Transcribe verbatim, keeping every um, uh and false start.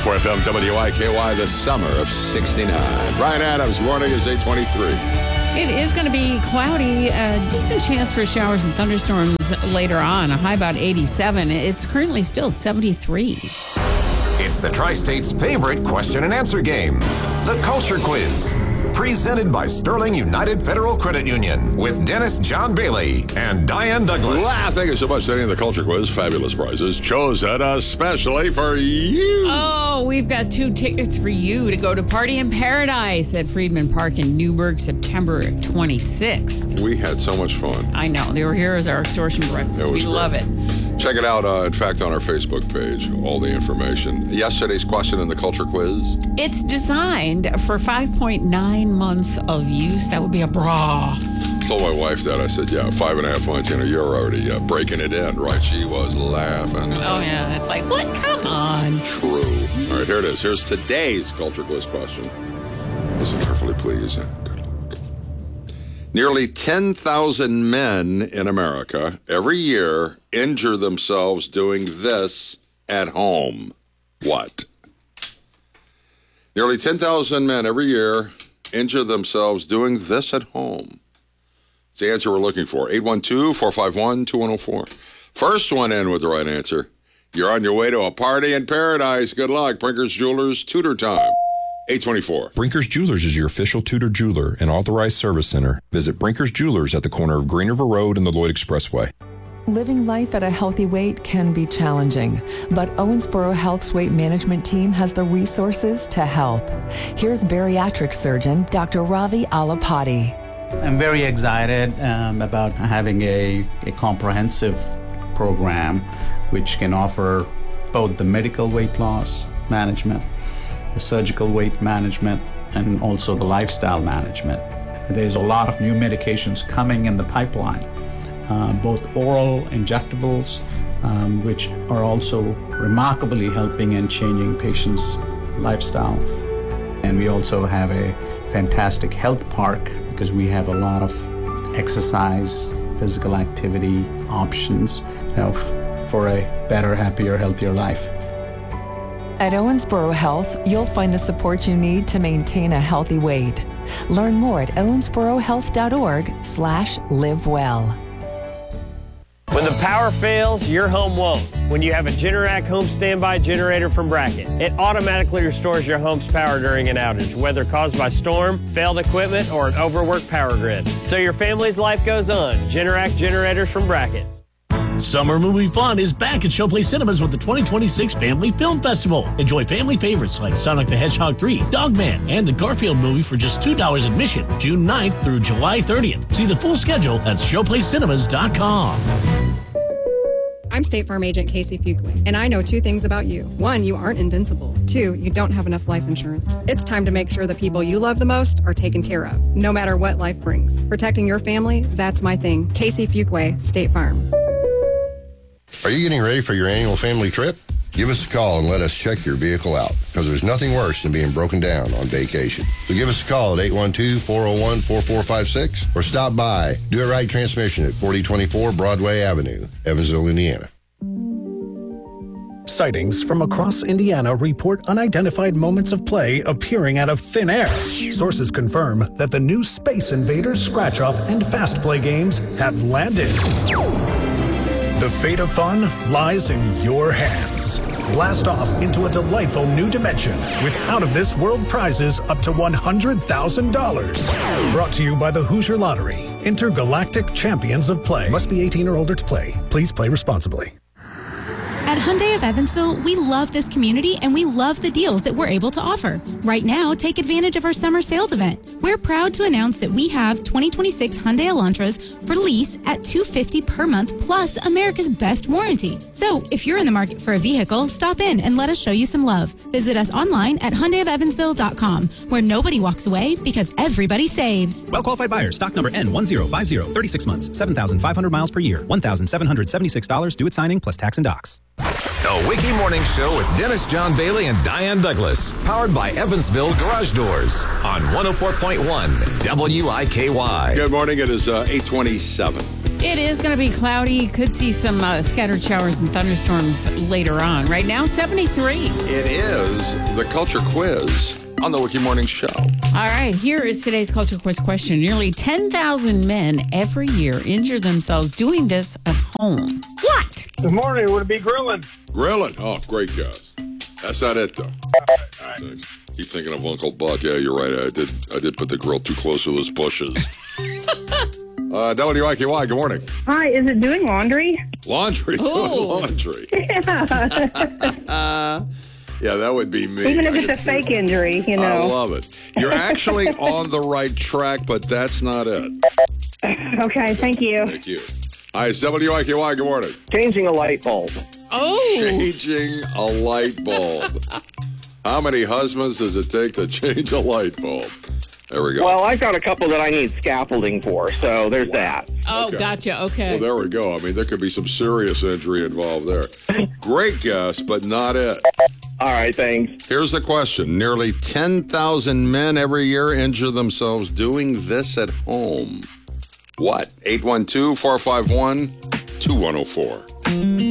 oh four F M W I K Y, the summer of sixty-nine. Brian Adams, morning is eight twenty-three. It is going to be cloudy, a decent chance for showers and thunderstorms later on, a high about eighty-seven. It's currently still seventy-three. It's the Tri-State's favorite question and answer game, the Culture Quiz. Presented by Sterling United Federal Credit Union with Dennis John Bailey and Diane Douglas. Wow, thank you so much for the Culture Quiz. Fabulous prizes chosen especially for you. Oh, we've got two tickets for you to go to Party in Paradise at Friedman Park in Newburgh, September twenty-sixth. We had so much fun. I know. They were here as our extortion breakfast. It was We great. love it. Check it out, uh, in fact, on our Facebook page, all the information. Yesterday's question in the Culture Quiz. It's designed for five point nine months of use. That would be a bra. I told my wife that. I said, yeah, five and a half months, you know, you're already uh, breaking it in, right? She was laughing. Oh, yeah. It's like, what? Come on. True. All right, here it is. Here's today's Culture Quiz question. Listen carefully, please. Good luck. Nearly ten thousand men in America every year injure themselves doing this at home. What? Nearly ten thousand men every year injure themselves doing this at home. It's the answer we're looking for. eight one two, four five one, two one zero four. First one in with the right answer. You're on your way to a party in paradise. Good luck. Brinker's Jewelers, Tudor time. eight twenty-four. Brinker's Jewelers is your official Tudor jeweler and authorized service center. Visit Brinker's Jewelers at the corner of Green River Road and the Lloyd Expressway. Living life at a healthy weight can be challenging, but Owensboro Health's weight management team has the resources to help. Here's bariatric surgeon Doctor Ravi Alapati. I'm very excited um, about having a, a comprehensive program which can offer both the medical weight loss management, the surgical weight management, and also the lifestyle management. There's a lot of new medications coming in the pipeline. Uh, both oral injectables, um, which are also remarkably helping and changing patients' lifestyle. And we also have a fantastic health park because we have a lot of exercise, physical activity options, you know, f- for a better, happier, healthier life. At Owensboro Health, you'll find the support you need to maintain a healthy weight. Learn more at owensborohealth.org slash live well. When the power fails, your home won't. When you have a Generac home standby generator from Bracket, it automatically restores your home's power during an outage, whether caused by storm, failed equipment, or an overworked power grid. So your family's life goes on. Generac generators from Bracket. Summer movie fun is back at Showplace Cinemas with the twenty twenty-six Family Film Festival. Enjoy family favorites like Sonic the Hedgehog three, Dogman, and the Garfield movie for just two dollars admission, June ninth through July thirtieth. See the full schedule at showplace cinemas dot com. I'm State Farm Agent Casey Fuqua, and I know two things about you. One, you aren't invincible. Two, you don't have enough life insurance. It's time to make sure the people you love the most are taken care of, no matter what life brings. Protecting your family, that's my thing. Casey Fuqua, State Farm. Are you getting ready for your annual family trip? Give us a call and let us check your vehicle out, because there's nothing worse than being broken down on vacation. So give us a call at eight one two, four oh one, four four five six or stop by Do It Right Transmission at forty twenty-four Broadway Avenue, Evansville, Indiana. Sightings from across Indiana report unidentified moments of play appearing out of thin air. Sources confirm that the new Space Invaders Scratch-Off and Fast Play games have landed. The fate of fun lies in your hands. Blast off into a delightful new dimension with out-of-this-world prizes up to one hundred thousand dollars. Brought to you by the Hoosier Lottery, Intergalactic Champions of Play. Must be eighteen or older to play. Please play responsibly. At Hyundai of Evansville, we love this community and we love the deals that we're able to offer. Right now, take advantage of our summer sales event. We're proud to announce that we have twenty twenty-six Hyundai Elantras for lease at two hundred fifty dollars per month plus America's best warranty. So if you're in the market for a vehicle, stop in and let us show you some love. Visit us online at hyundai of evansville dot com, where nobody walks away because everybody saves. Well-qualified buyers. Stock number N one zero five zero, thirty-six months, seven thousand five hundred miles per year, one thousand seven hundred seventy-six dollars due at signing plus tax and docs. The Wiki Morning Show with Dennis John Bailey and Diane Douglas. Powered by Evansville Garage Doors on one oh four point one W I K Y. Good morning. It is uh, eight twenty-seven. It is going to be cloudy. Could see some uh, scattered showers and thunderstorms later on. Right now, seventy-three. It is the Culture Quiz on the Wiki Morning Show. All right, here is today's Culture Quiz question. Nearly ten thousand men every year injure themselves doing this at home. What? Good morning. Would it be grilling? Grilling. Oh, great guess. That's not it, though. Thanks. Keep thinking of Uncle Buck. Yeah, you're right. I did I did put the grill too close to those bushes. uh, W I Q Y, good morning. Hi, is it doing laundry? Laundry? Doing laundry. Yeah. Yeah, that would be me. Even if I it's a could fake see it. injury, you know. I love it. You're actually on the right track, but that's not it. Okay, thank you. Thank you. Hi, it's W I Q Y. Good morning. Changing a light bulb. Oh. Changing a light bulb. How many husbands does it take to change a light bulb? There we go. Well, I've got a couple that I need scaffolding for, so there's wow. that. Oh, Okay. gotcha. Okay. Well, there we go. I mean, there could be some serious injury involved there. Great guess, but not it. All right, thanks. Here's the question. Nearly ten thousand men every year injure themselves doing this at home. What? eight one two, four five one, two one zero four.